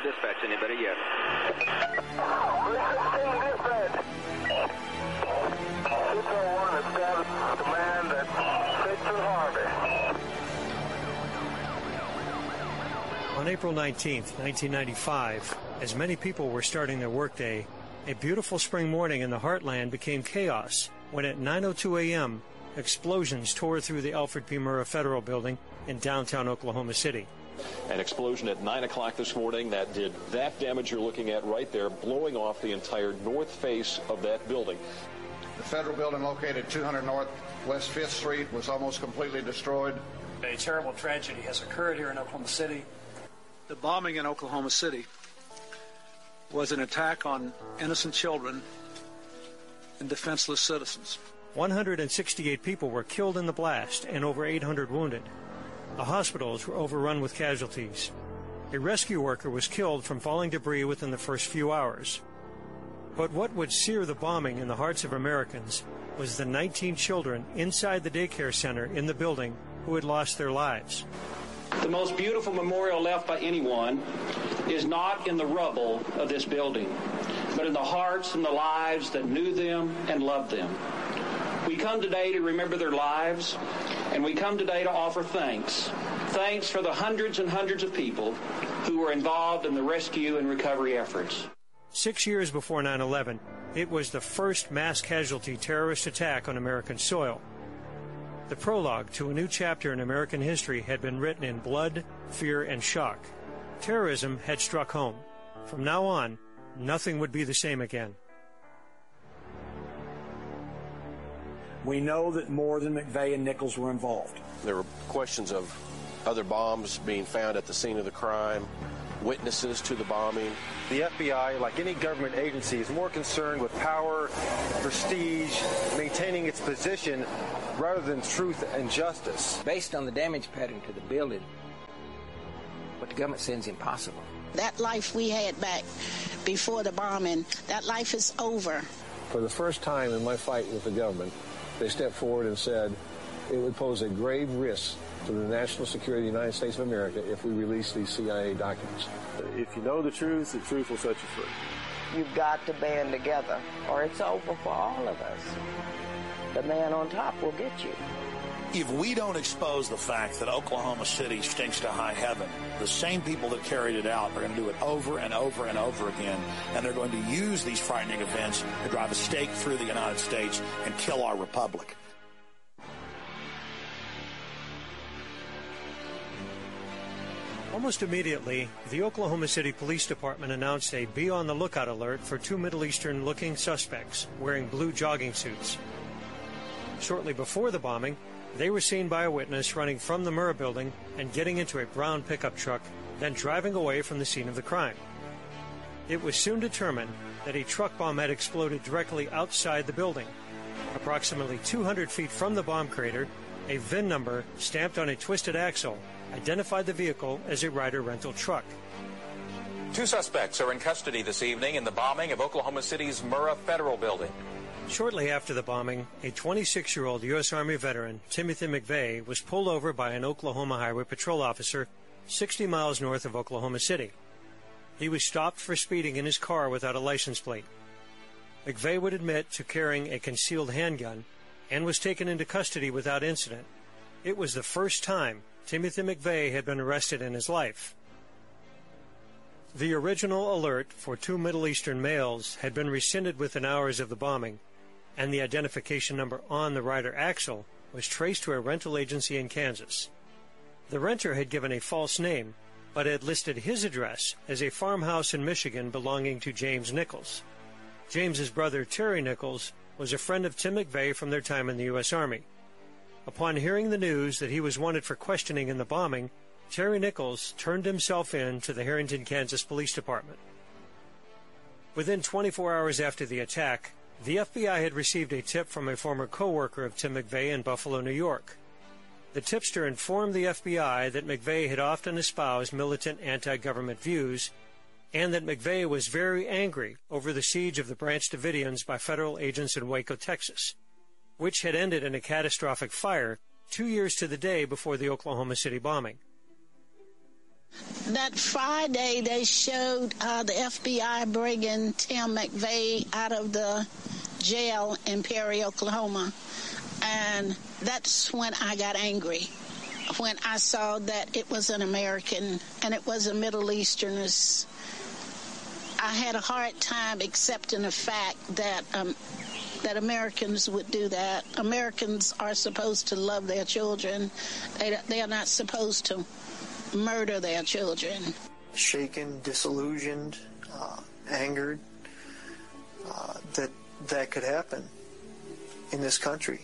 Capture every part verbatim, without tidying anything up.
dispatch. Anybody? Yes. three sixteen dispatch. six oh one has got command at Fitz and Harvey. On April nineteenth, nineteen ninety-five, as many people were starting their workday, a beautiful spring morning in the heartland became chaos when at nine oh two a.m., explosions tore through the Alfred P. Murrah Federal Building in downtown Oklahoma City. An explosion at nine o'clock this morning that did that damage you're looking at right there, blowing off the entire north face of that building. The federal building located two hundred North West fifth Street was almost completely destroyed. A terrible tragedy has occurred here in Oklahoma City. The bombing in Oklahoma City was an attack on innocent children and defenseless citizens. one hundred sixty-eight people were killed in the blast and over eight hundred wounded. The hospitals were overrun with casualties. A rescue worker was killed from falling debris within the first few hours. But what would sear the bombing in the hearts of Americans was the nineteen children inside the daycare center in the building who had lost their lives. The most beautiful memorial left by anyone is not in the rubble of this building, but in the hearts and the lives that knew them and loved them. We come today to remember their lives, and we come today to offer thanks. Thanks for the hundreds and hundreds of people who were involved in the rescue and recovery efforts. Six years before nine eleven, it was the first mass casualty terrorist attack on American soil. The prologue to a new chapter in American history had been written in blood, fear, and shock. Terrorism had struck home. From now on, nothing would be the same again. We know that more than McVeigh and Nichols were involved. There were questions of other bombs being found at the scene of the crime, witnesses to the bombing. The F B I, like any government agency, is more concerned with power, prestige, maintaining its position, rather than truth and justice. Based on the damage pattern to the building, what the government says is impossible. That life we had back before the bombing, that life is over. For the first time in my fight with the government, they stepped forward and said it would pose a grave risk to the national security of the United States of America if we release these C I A documents. If you know the truth, the truth will set you free. You've got to band together, or it's over for all of us. The man on top will get you. If we don't expose the fact that Oklahoma City stinks to high heaven, the same people that carried it out are going to do it over and over and over again, and they're going to use these frightening events to drive a stake through the United States and kill our republic. Almost immediately, the Oklahoma City Police Department announced a be-on-the-lookout alert for two Middle Eastern-looking suspects wearing blue jogging suits. Shortly before the bombing, they were seen by a witness running from the Murrah building and getting into a brown pickup truck, then driving away from the scene of the crime. It was soon determined that a truck bomb had exploded directly outside the building. Approximately two hundred feet from the bomb crater, a V I N number stamped on a twisted axle identified the vehicle as a Ryder rental truck. Two suspects are in custody this evening in the bombing of Oklahoma City's Murrah Federal Building. Shortly after the bombing, a twenty-six-year-old U S Army veteran, Timothy McVeigh, was pulled over by an Oklahoma Highway Patrol officer sixty miles north of Oklahoma City. He was stopped for speeding in his car without a license plate. McVeigh would admit to carrying a concealed handgun and was taken into custody without incident. It was the first time Timothy McVeigh had been arrested in his life. The original alert for two Middle Eastern males had been rescinded within hours of the bombing, and the identification number on the Ryder axle was traced to a rental agency in Kansas. The renter had given a false name, but had listed his address as a farmhouse in Michigan belonging to James Nichols. James's brother, Terry Nichols, was a friend of Tim McVeigh from their time in the U S Army. Upon hearing the news that he was wanted for questioning in the bombing, Terry Nichols turned himself in to the Harrington, Kansas Police Department. Within twenty-four hours after the attack, the F B I had received a tip from a former co-worker of Tim McVeigh in Buffalo, New York. The tipster informed the F B I that McVeigh had often espoused militant anti-government views and that McVeigh was very angry over the siege of the Branch Davidians by federal agents in Waco, Texas, which had ended in a catastrophic fire two years to the day before the Oklahoma City bombing. That Friday, they showed uh, the F B I bringing Tim McVeigh out of the jail in Perry, Oklahoma. And that's when I got angry, when I saw that it was an American and it was a Middle Easterner. I had a hard time accepting the fact that um, that Americans would do that. Americans are supposed to love their children. They, they are not supposed to murder their children. Shaken, disillusioned, uh, angered, uh, that that could happen in this country.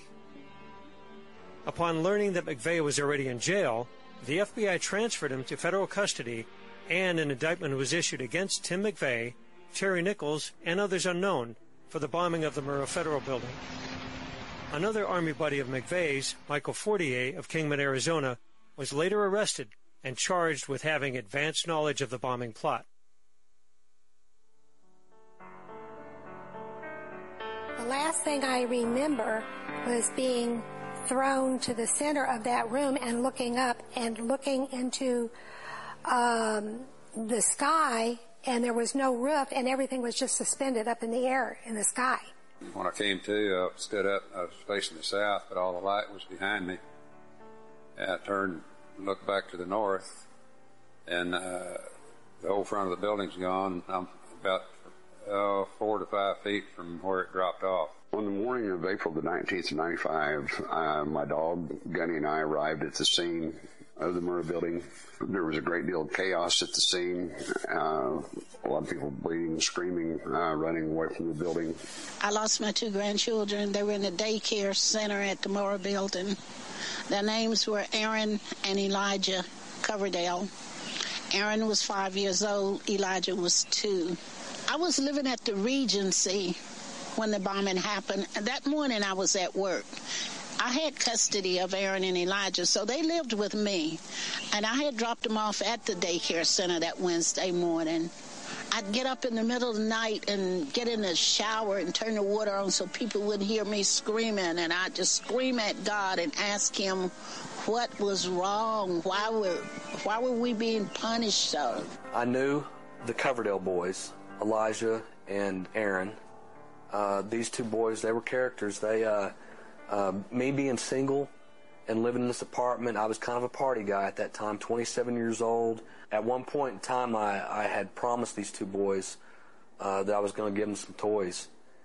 Upon learning that McVeigh was already in jail, the F B I transferred him to federal custody, and an indictment was issued against Tim McVeigh, Terry Nichols, and others unknown for the bombing of the Murrah Federal Building. Another Army buddy of McVeigh's, Michael Fortier of Kingman, Arizona, was later arrested and charged with having advanced knowledge of the bombing plot. The last thing I remember was being thrown to the center of that room and looking up and looking into um, the sky, and there was no roof, and everything was just suspended up in the air in the sky. When I came to, I stood up. I was facing the south, but all the light was behind me. And I turned and looked back to the north, and uh, the whole front of the building's gone. I'm about uh, four to five feet from where it dropped off. On the morning of April the nineteenth of ninety-five, uh, my dog, Gunny, and I arrived at the scene of the Murrah building. There was a great deal of chaos at the scene. Uh, a lot of people bleeding, screaming, uh, running away from the building. I lost my two grandchildren. They were in the daycare center at the Murrah building. Their names were Aaron and Elijah Coverdale. Aaron was five years old. Elijah was two. I was living at the Regency when the bombing happened. That morning I was at work. I had custody of Aaron and Elijah, so they lived with me. And I had dropped them off at the daycare center that Wednesday morning. I'd get up in the middle of the night and get in the shower and turn the water on so people wouldn't hear me screaming. And I'd just scream at God and ask him what was wrong. Why were, why were we being punished so? I knew the Coverdale boys, Elijah and Aaron. Uh, these two boys, they were characters. They, uh, uh, me being single and living in this apartment, I was kind of a party guy at that time, twenty-seven years old. At one point in time, I, I had promised these two boys uh, that I was going to give them some toys.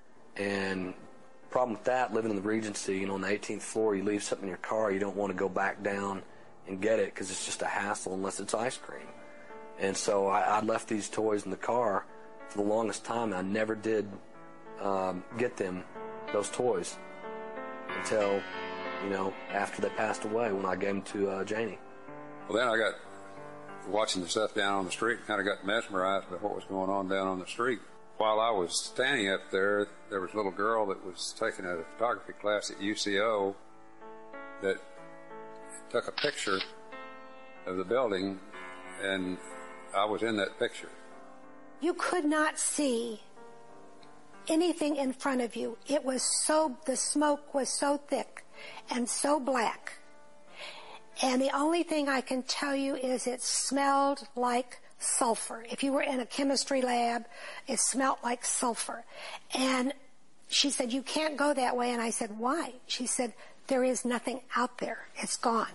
And problem with that, living in the Regency, you know, on the eighteenth floor, you leave something in your car, you don't want to go back down and get it because it's just a hassle unless it's ice cream. And so I, I left these toys in the car for the longest time, and I never did um, get them those toys until, you know, after they passed away when I gave them to uh, Janie. Well, then I got watching the stuff down on the street, kind of got mesmerized by what was going on down on the street. While I was standing up there, there was a little girl that was taking a photography class at U C O that took a picture of the building, and I was in that picture. You could not see anything in front of you. It was so, the smoke was so thick and so black. And the only thing I can tell you is it smelled like sulfur. If you were in a chemistry lab, it smelled like sulfur. And she said, you can't go that way. And I said, why? She said, there is nothing out there. It's gone.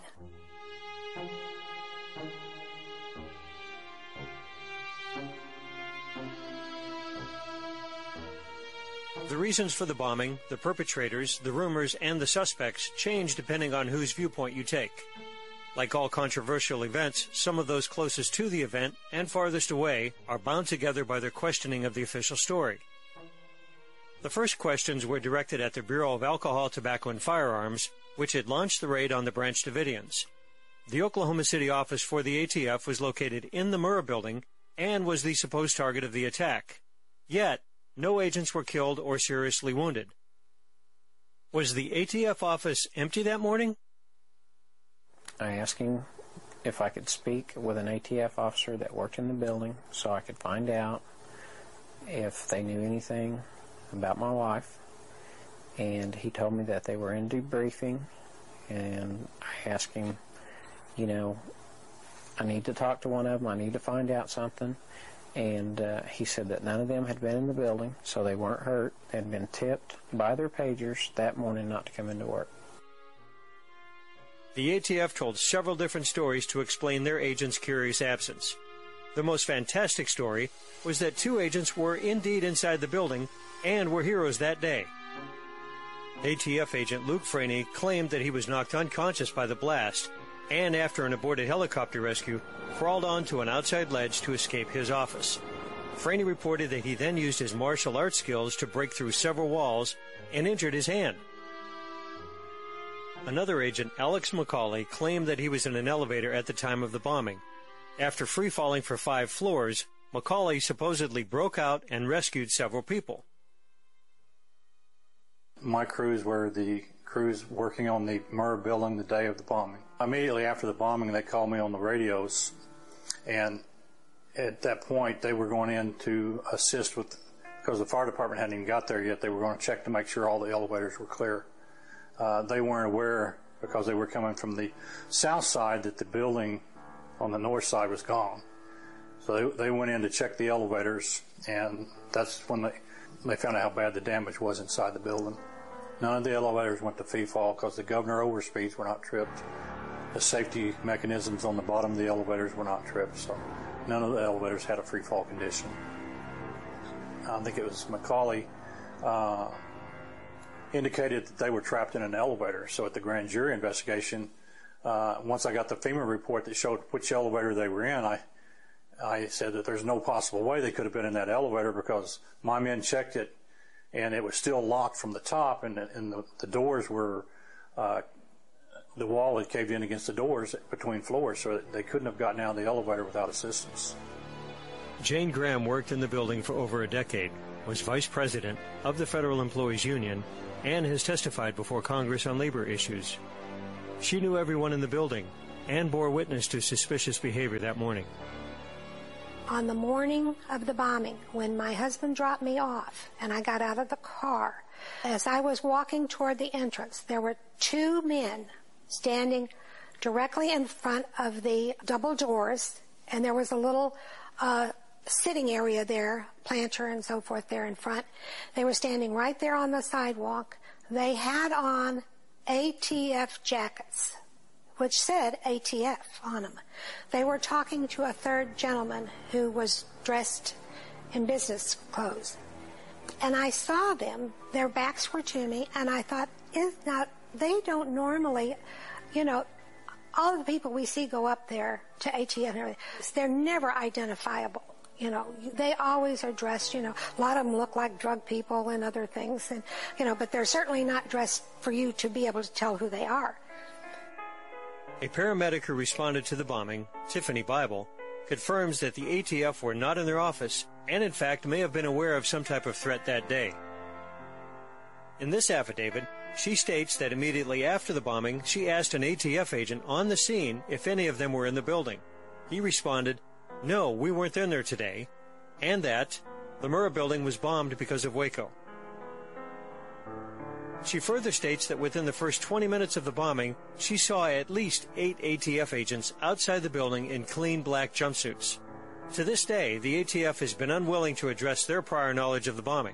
The reasons for the bombing, the perpetrators, the rumors, and the suspects change depending on whose viewpoint you take. Like all controversial events, some of those closest to the event and farthest away are bound together by their questioning of the official story. The first questions were directed at the Bureau of Alcohol, Tobacco, and Firearms, which had launched the raid on the Branch Davidians. The Oklahoma City office for the A T F was located in the Murrah building and was the supposed target of the attack. Yet, no agents were killed or seriously wounded. Was the A T F office empty that morning? I asked him if I could speak with an A T F officer that worked in the building so I could find out if they knew anything about my wife. And he told me that they were in debriefing. And I asked him, you know, I need to talk to one of them. I need to find out something. And uh, he said that none of them had been in the building, so they weren't hurt. They had been tipped by their pagers that morning not to come into work. The A T F told several different stories to explain their agent's curious absence. The most fantastic story was that two agents were indeed inside the building and were heroes that day. A T F agent Luke Franey claimed that he was knocked unconscious by the blast and, after an aborted helicopter rescue, crawled onto an outside ledge to escape his office. Franey reported that he then used his martial arts skills to break through several walls and injured his hand. Another agent, Alex McCauley, claimed that he was in an elevator at the time of the bombing. After free-falling for five floors, McCauley supposedly broke out and rescued several people. My crews were the crews working on the Murrah building the day of the bombing. Immediately after the bombing, they called me on the radios, and at that point, they were going in to assist with, because the fire department hadn't even got there yet, they were going to check to make sure all the elevators were clear. Uh, they weren't aware, because they were coming from the south side, that the building on the north side was gone. So they, they went in to check the elevators, and that's when they, they found out how bad the damage was inside the building. None of the elevators went to free fall because the governor overspeeds were not tripped. The safety mechanisms on the bottom of the elevators were not tripped, so none of the elevators had a free fall condition. I think it was McCauley uh, indicated that they were trapped in an elevator. So at the grand jury investigation, uh, once I got the FEMA report that showed which elevator they were in, I I said that there's no possible way they could have been in that elevator because my men checked it and it was still locked from the top, and, and the, the doors were, uh, the wall had caved in against the doors between floors, so they couldn't have gotten out of the elevator without assistance. Jane Graham worked in the building for over a decade, was vice president of the Federal Employees Union, and has testified before Congress on labor issues. She knew everyone in the building and bore witness to suspicious behavior that morning. On the morning of the bombing, when my husband dropped me off and I got out of the car, as I was walking toward the entrance, there were two men standing directly in front of the double doors, and there was a little uh, sitting area there, planter and so forth there in front. They were standing right there on the sidewalk. They had on A T F jackets, which said A T F on them. They were talking to a third gentleman who was dressed in business clothes. And I saw them, their backs were to me, and I thought, is not, they don't normally, you know, all of the people we see go up there to A T F and everything, they're never identifiable. You know, they always are dressed, you know, a lot of them look like drug people and other things, and, you know, but they're certainly not dressed for you to be able to tell who they are. A paramedic who responded to the bombing, Tiffany Bible, confirms that the A T F were not in their office and, in fact, may have been aware of some type of threat that day. In this affidavit, she states that immediately after the bombing, she asked an A T F agent on the scene if any of them were in the building. He responded, "No, we weren't in there today," and that the Murrah building was bombed because of Waco. She further states that within the first twenty minutes of the bombing, she saw at least eight A T F agents outside the building in clean black jumpsuits. To this day, the A T F has been unwilling to address their prior knowledge of the bombing.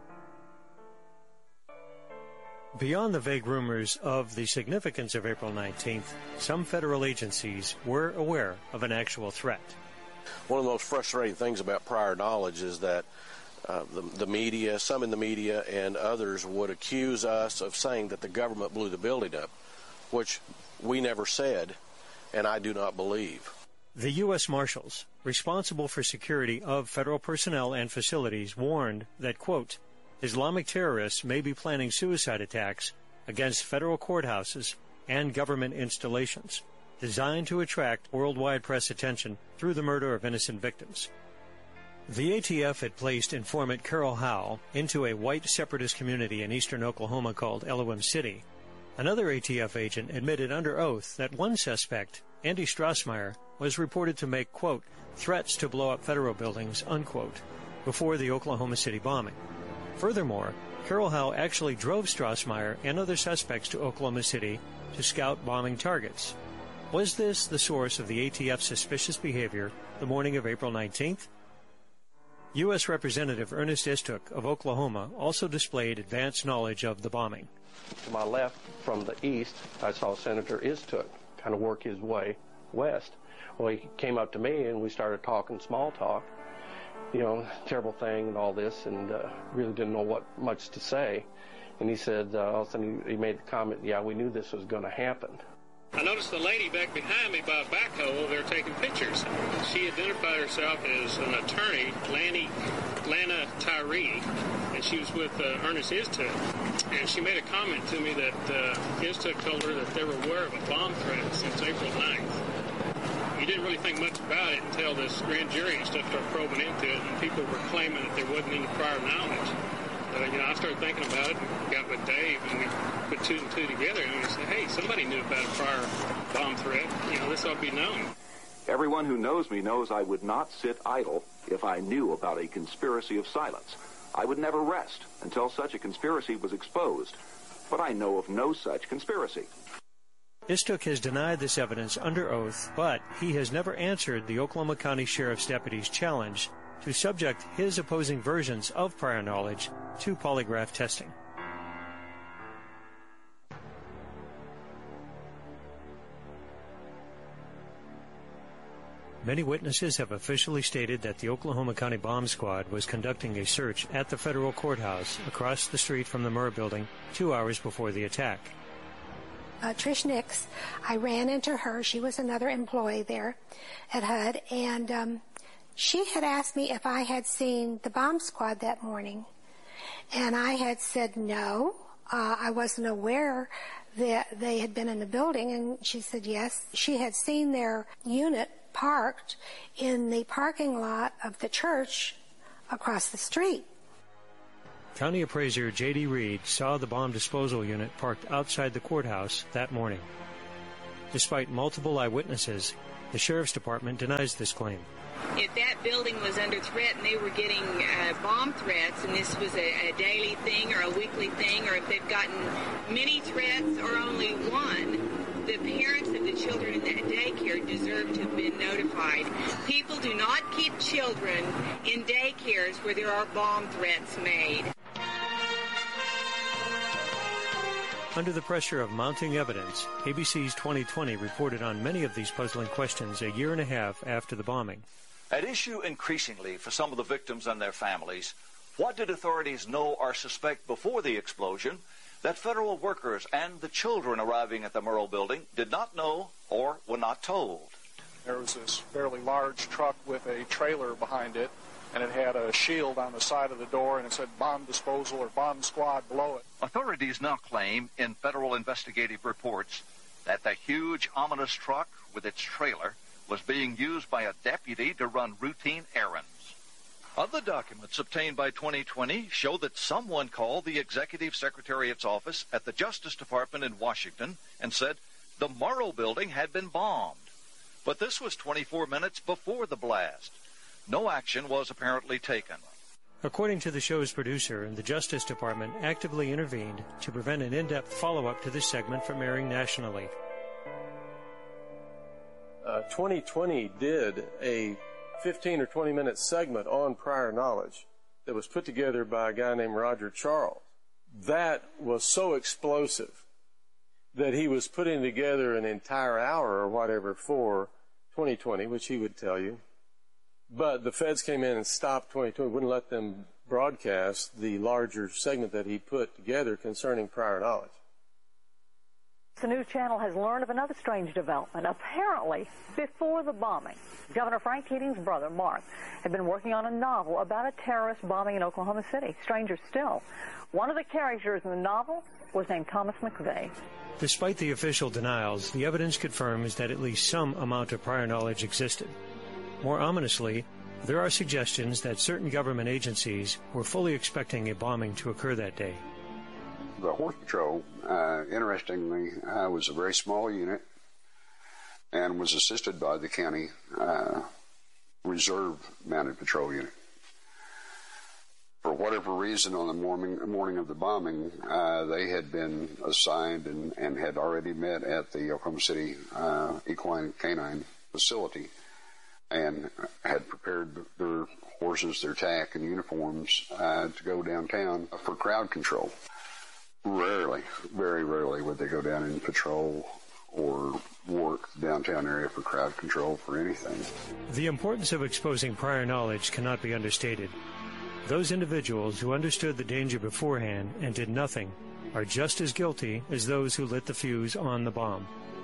Beyond the vague rumors of the significance of April nineteenth, some federal agencies were aware of an actual threat. One of the most frustrating things about prior knowledge is that Uh, the, the media, some in the media and others would accuse us of saying that the government blew the building up, which we never said, and I do not believe. The U S Marshals, responsible for security of federal personnel and facilities, warned that, quote, Islamic terrorists may be planning suicide attacks against federal courthouses and government installations, designed to attract worldwide press attention through the murder of innocent victims. The A T F had placed informant Carol Howe into a white separatist community in eastern Oklahoma called Elohim City. Another A T F agent admitted under oath that one suspect, Andy Strassmeyer, was reported to make, quote, threats to blow up federal buildings, unquote, before the Oklahoma City bombing. Furthermore, Carol Howe actually drove Strassmeyer and other suspects to Oklahoma City to scout bombing targets. Was this the source of the A T F's suspicious behavior the morning of April nineteenth? U S Representative Ernest Istook of Oklahoma also displayed advanced knowledge of the bombing. To my left, from the east, I saw Senator Istook kind of work his way west. Well, he came up to me and we started talking small talk, you know, terrible thing and all this, and uh, really didn't know what much to say. And he said, uh, all of a sudden he, he made the comment, yeah, we knew this was going to happen. I noticed the lady back behind me by a backhoe, they were taking pictures. She identified herself as an attorney, Lanny, Lana Tyree, and she was with uh, Ernest Istook. And she made a comment to me that uh, Istook told her that they were aware of a bomb threat since April ninth. You didn't really think much about it until this grand jury and stuff started probing into it, and people were claiming that there wasn't any prior knowledge. Uh, you know, I started thinking about it and got with Dave, and we put two and two together, and we said, hey, somebody knew about a prior bomb threat. You know, this ought to be known. Everyone who knows me knows I would not sit idle if I knew about a conspiracy of silence. I would never rest until such a conspiracy was exposed. But I know of no such conspiracy. Istook has denied this evidence under oath, but he has never answered the Oklahoma County Sheriff's deputy's challenge to subject his opposing versions of prior knowledge to polygraph testing. Many witnesses have officially stated that the Oklahoma County Bomb Squad was conducting a search at the federal courthouse across the street from the Murrah building two hours before the attack. Uh, Trish Nix, I ran into her. She was another employee there at H U D, and um, she had asked me if I had seen the bomb squad that morning, and I had said no. Uh, I wasn't aware that they had been in the building, and she said yes. She had seen their unit parked in the parking lot of the church across the street. County Appraiser J D Reed saw the bomb disposal unit parked outside the courthouse that morning. Despite multiple eyewitnesses, the Sheriff's Department denies this claim. If that building was under threat and they were getting uh, bomb threats, and this was a, a daily thing or a weekly thing, or if they've gotten many threats or only one, the parents of the children in that daycare deserve to have been notified. People do not keep children in daycares where there are bomb threats made. Under the pressure of mounting evidence, A B C's twenty twenty reported on many of these puzzling questions a year and a half after the bombing. At issue increasingly for some of the victims and their families, what did authorities know or suspect before the explosion that federal workers and the children arriving at the Murrah building did not know or were not told? There was this fairly large truck with a trailer behind it, and it had a shield on the side of the door, and it said bomb disposal or bomb squad below it. Authorities now claim in federal investigative reports that the huge, ominous truck with its trailer was being used by a deputy to run routine errands. Other documents obtained by twenty twenty show that someone called the Executive Secretariat's office at the Justice Department in Washington and said the Murrah building had been bombed. But this was twenty-four minutes before the blast. No action was apparently taken. According to the show's producer, the Justice Department actively intervened to prevent an in-depth follow-up to this segment from airing nationally. Uh, twenty twenty did a fifteen or twenty minute segment on prior knowledge that was put together by a guy named Roger Charles. That was so explosive that he was putting together an entire hour or whatever for twenty twenty, which he would tell you. But the feds came in and stopped twenty twenty, wouldn't let them broadcast the larger segment that he put together concerning prior knowledge. The news channel has learned of another strange development. Apparently, before the bombing, Governor Frank Keating's brother, Mark, had been working on a novel about a terrorist bombing in Oklahoma City. Stranger still, one of the characters in the novel was named Thomas McVeigh. Despite the official denials, the evidence confirms that at least some amount of prior knowledge existed. More ominously, there are suggestions that certain government agencies were fully expecting a bombing to occur that day. The Horse Patrol, uh, interestingly, uh, was a very small unit and was assisted by the county, uh, reserve mounted patrol unit. For whatever reason, on the morning, morning of the bombing, uh, they had been assigned and, and had already met at the Oklahoma City uh, Equine Canine facility and had prepared their horses, their tack, and uniforms uh, to go downtown for crowd control. Rarely, very rarely would they go down and patrol or work the downtown area for crowd control for anything. The importance of exposing prior knowledge cannot be understated. Those individuals who understood the danger beforehand and did nothing are just as guilty as those who lit the fuse on the bomb.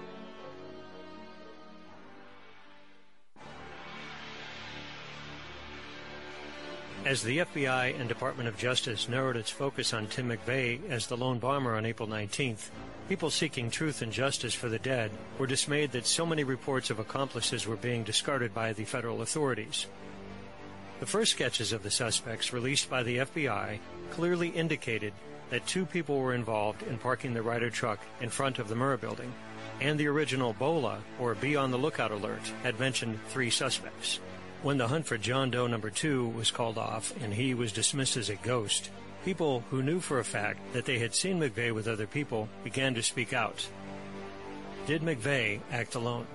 As the F B I and Department of Justice narrowed its focus on Tim McVeigh as the lone bomber on April nineteenth, people seeking truth and justice for the dead were dismayed that so many reports of accomplices were being discarded by the federal authorities. The first sketches of the suspects released by the F B I clearly indicated that two people were involved in parking the Ryder truck in front of the Murrah building, and the original BOLA, or Be on the Lookout alert, had mentioned three suspects. When the hunt for John Doe number two was called off and he was dismissed as a ghost, people who knew for a fact that they had seen McVeigh with other people began to speak out. Did McVeigh act alone?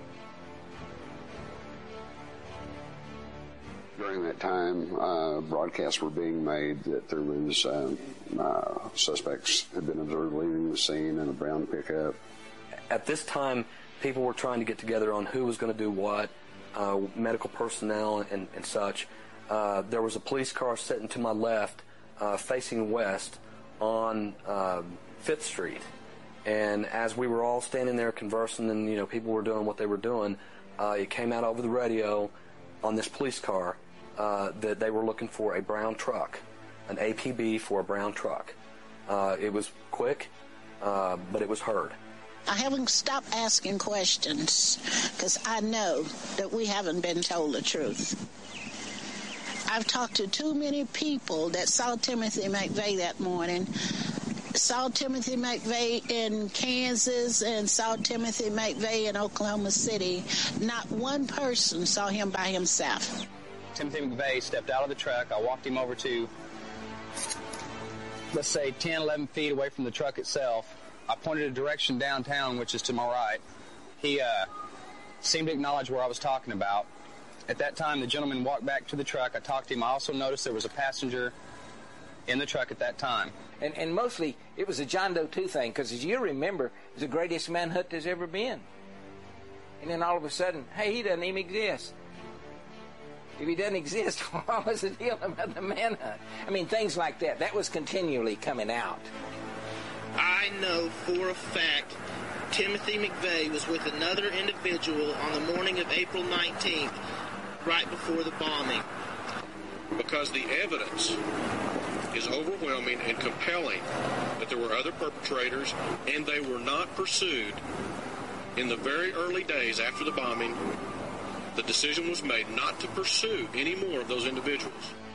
During that time, uh, broadcasts were being made that there was um, uh, suspects had been observed leaving the scene in a brown pickup. At this time, people were trying to get together on who was going to do what, uh, medical personnel and, and such. Uh, there was a police car sitting to my left, uh, facing west on uh, Fifth Street. And as we were all standing there conversing and, you know, people were doing what they were doing, uh, it came out over the radio on this police car uh, that they were looking for a brown truck, an A P B for a brown truck. Uh, it was quick, uh, but it was heard. I haven't stopped asking questions because I know that we haven't been told the truth. I've talked to too many people that saw Timothy McVeigh that morning, saw Timothy McVeigh in Kansas and saw Timothy McVeigh in Oklahoma City. Not one person saw him by himself. Timothy McVeigh stepped out of the truck. I walked him over to, let's say, ten, eleven feet away from the truck itself. I pointed a direction downtown, which is to my right. He uh, seemed to acknowledge where I was talking about. At that time, the gentleman walked back to the truck. I talked to him. I also noticed there was a passenger in the truck at that time. And, and mostly, it was a John Doe two thing, because as you remember, it was the greatest manhunt there's ever been. And then all of a sudden, hey, he doesn't even exist. If he doesn't exist, what was the deal about the manhunt? I mean, things like that. That was continually coming out. I know for a fact Timothy McVeigh was with another individual on the morning of April nineteenth, right before the bombing. Because the evidence is overwhelming and compelling that there were other perpetrators, and they were not pursued. In the very early days after the bombing, the decision was made not to pursue any more of those individuals.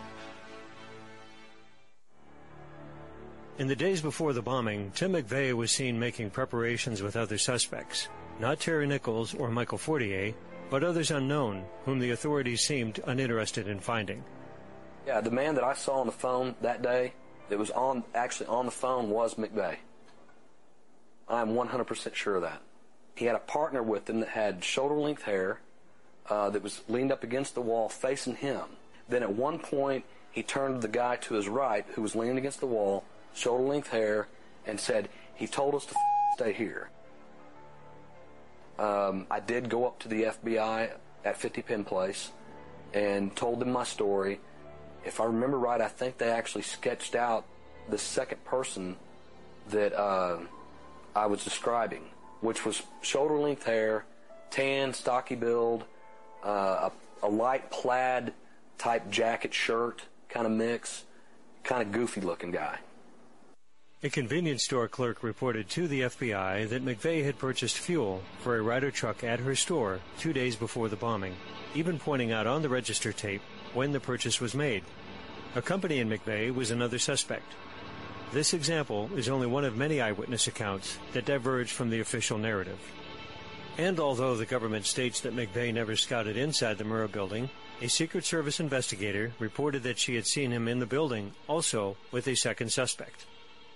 In the days before the bombing, Tim McVeigh was seen making preparations with other suspects, not Terry Nichols or Michael Fortier, but others unknown, whom the authorities seemed uninterested in finding. Yeah, the man that I saw on the phone that day that was on actually on the phone was McVeigh. I'm one hundred percent sure of that. He had a partner with him that had shoulder-length hair uh, that was leaned up against the wall facing him. Then at one point, he turned to the guy to his right who was leaning against the wall, shoulder-length hair, and said, he told us to f- stay here. Um, I did go up to the F B I at fifty Penn Place and told them my story. If I remember right, I think they actually sketched out the second person that uh, I was describing, which was shoulder-length hair, tan, stocky build, uh, a, a light plaid type jacket shirt kind of mix, kind of goofy-looking guy. A convenience store clerk reported to the F B I that McVeigh had purchased fuel for a Ryder truck at her store two days before the bombing, even pointing out on the register tape when the purchase was made. Accompanying McVeigh was another suspect. This example is only one of many eyewitness accounts that diverge from the official narrative. And although the government states that McVeigh never scouted inside the Murrah building, A Secret Service investigator reported that she had seen him in the building, also with a second suspect.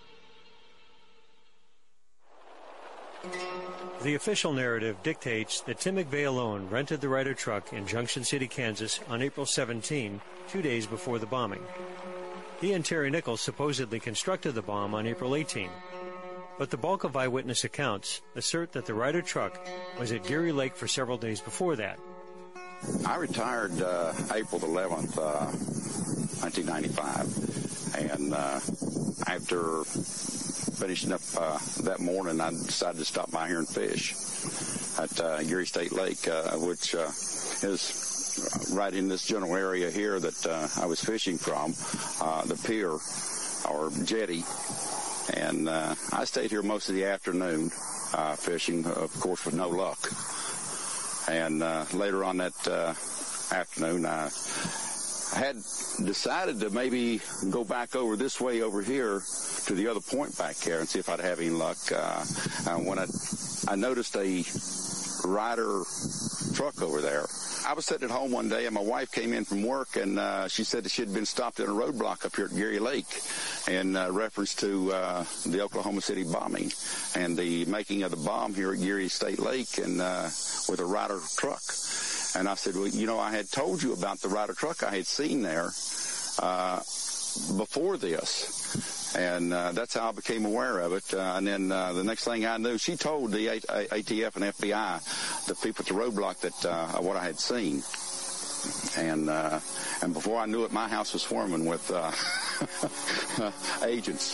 The official narrative dictates that Tim McVeigh alone rented the Ryder truck in Junction City, Kansas on April seventeenth, two days before the bombing. He and Terry Nichols supposedly constructed the bomb on April eighteenth. But the bulk of eyewitness accounts assert that the Ryder truck was at Geary Lake for several days before that. I retired uh, April eleventh, uh, nineteen ninety-five, and uh, after finishing up uh, that morning, I decided to stop by here and fish at uh, Geary State Lake, uh, which uh, is right in this general area here that uh, I was fishing from, uh, the pier or jetty. And uh, I stayed here most of the afternoon uh, fishing, of course, with no luck. And uh, later on that uh, afternoon, I, I had decided to maybe go back over this way over here to the other point back here and see if I'd have any luck. Uh, uh, when I, I noticed a Ryder truck over there. I was sitting at home one day, and my wife came in from work, and uh, she said that she had been stopped in a roadblock up here at Geary Lake in uh, reference to uh, the Oklahoma City bombing and the making of the bomb here at Geary State Lake and uh, with a Ryder truck. And I said, well, you know, I had told you about the Ryder truck I had seen there uh, before this. And uh, that's how I became aware of it. Uh, and then uh, the next thing I knew, she told the A T F and F B I, the people at the roadblock, that uh, what I had seen. And uh, and before I knew it, my house was swarming with uh, agents.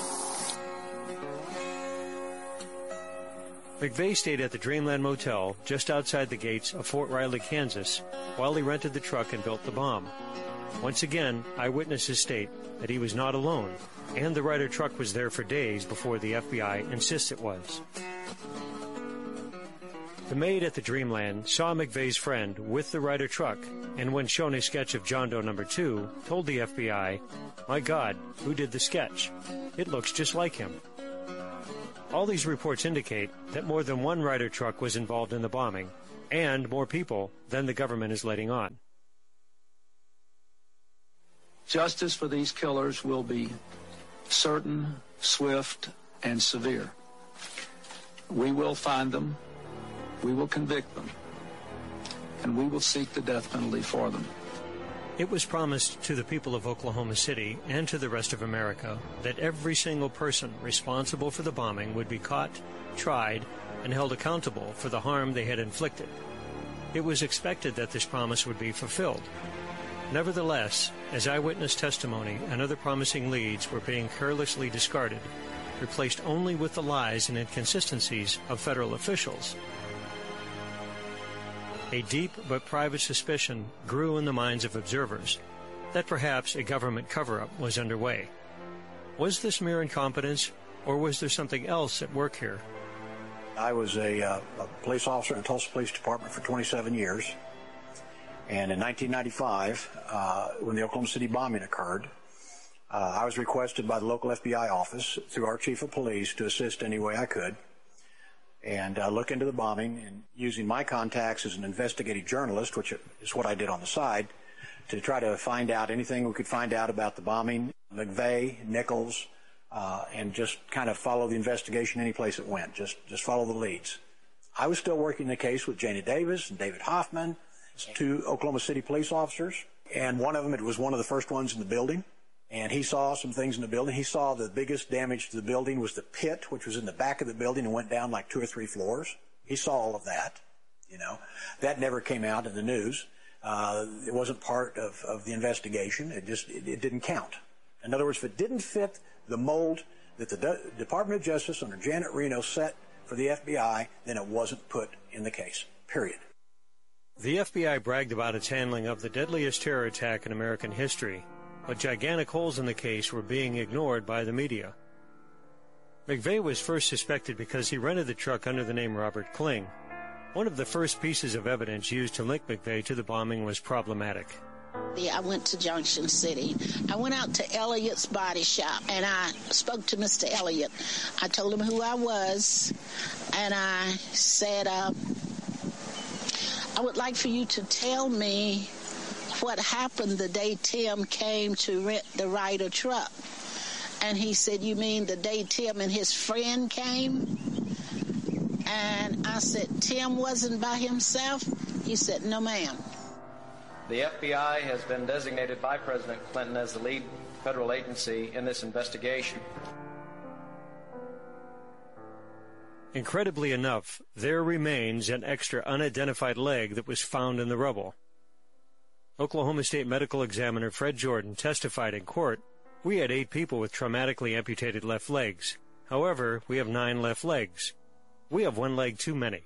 McVeigh stayed at the Dreamland Motel just outside the gates of Fort Riley, Kansas, while he rented the truck and built the bomb. Once again, eyewitnesses state that he was not alone, and the Ryder truck was there for days before the F B I insists it was. The maid at the Dreamland saw McVeigh's friend with the Ryder truck, and when shown a sketch of John Doe number two, told the F B I, "My God, who did the sketch? It looks just like him." All these reports indicate that more than one Ryder truck was involved in the bombing, and more people than the government is letting on. Justice for these killers will be certain, swift, and severe. We will find them, we will convict them, and we will seek the death penalty for them. It was promised to the people of Oklahoma City and to the rest of America that every single person responsible for the bombing would be caught, tried, and held accountable for the harm they had inflicted. It was expected that this promise would be fulfilled. Nevertheless, as eyewitness testimony and other promising leads were being carelessly discarded, replaced only with the lies and inconsistencies of federal officials, a deep but private suspicion grew in the minds of observers that perhaps a government cover-up was underway. Was this mere incompetence, or was there something else at work here? I was a, uh, a police officer in the Tulsa Police Department for twenty-seven years. And in nineteen ninety-five, uh, when the Oklahoma City bombing occurred, uh, I was requested by the local F B I office through our chief of police to assist any way I could and uh, look into the bombing, and using my contacts as an investigative journalist, which is what I did on the side, to try to find out anything we could find out about the bombing, McVeigh, Nichols, uh, and just kind of follow the investigation any place it went, just, just follow the leads. I was still working the case with Jana Davis and David Hoffman, two Oklahoma City police officers, and one of them, it was one of the first ones in the building, and he saw some things in the building. He saw the biggest damage to the building was the pit, which was in the back of the building and went down like two or three floors. He saw all of that, you know. That never came out in the news. Uh, it wasn't part of, of the investigation. It just, it, it didn't count. In other words, if it didn't fit the mold that the De- Department of Justice under Janet Reno set for the F B I, then it wasn't put in the case, period. The F B I bragged about its handling of the deadliest terror attack in American history, but gigantic holes in the case were being ignored by the media. McVeigh was first suspected because he rented the truck under the name Robert Kling. One of the first pieces of evidence used to link McVeigh to the bombing was problematic. I went to Junction City. I went out to Elliott's Body Shop, and I spoke to Mister Elliott. I told him who I was, and I said, uh, I would like for you to tell me what happened the day Tim came to rent the Ryder truck. And he said, you mean the day Tim and his friend came? And I said, Tim wasn't by himself? He said, no, ma'am. The F B I has been designated by President Clinton as the lead federal agency in this investigation. Incredibly enough, there remains an extra unidentified leg that was found in the rubble. Oklahoma State Medical Examiner Fred Jordan testified in court, we had eight people with traumatically amputated left legs. However, we have nine left legs. We have one leg too many.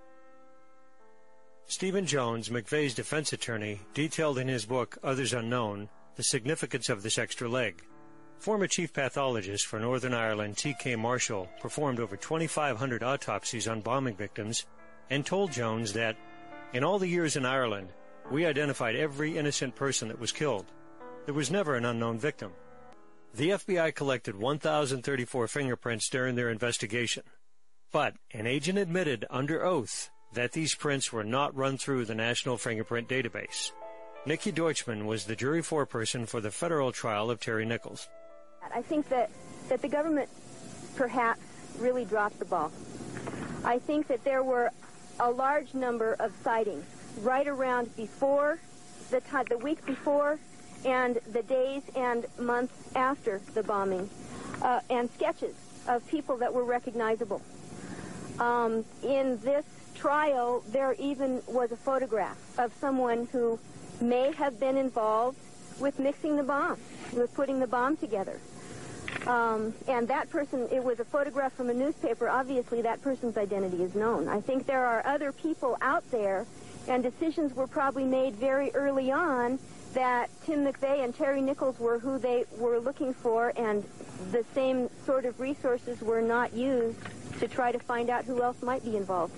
Stephen Jones, McVeigh's defense attorney, detailed in his book, Others Unknown, the significance of this extra leg. Former chief pathologist for Northern Ireland, T K Marshall, performed over twenty-five hundred autopsies on bombing victims and told Jones that, in all the years in Ireland, we identified every innocent person that was killed. There was never an unknown victim. The F B I collected one thousand thirty-four fingerprints during their investigation, but an agent admitted under oath that these prints were not run through the National Fingerprint Database. Nikki Deutschman was the jury foreperson for the federal trial of Terry Nichols. I think that, that the government perhaps really dropped the ball. I think that there were a large number of sightings right around before, the, time, the week before, and the days and months after the bombing, uh, and sketches of people that were recognizable. Um, in this trial, there even was a photograph of someone who may have been involved with mixing the bomb, with putting the bomb together. Um, and that person, it was a photograph from a newspaper. Obviously, that person's identity is known. I think there are other people out there, and decisions were probably made very early on that Tim McVeigh and Terry Nichols were who they were looking for, and the same sort of resources were not used to try to find out who else might be involved.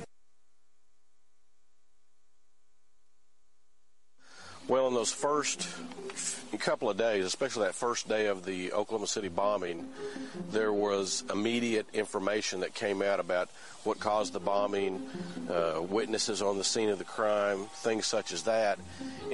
Well, in those first couple of days, especially that first day of the Oklahoma City bombing, there was immediate information that came out about what caused the bombing, uh, witnesses on the scene of the crime, things such as that.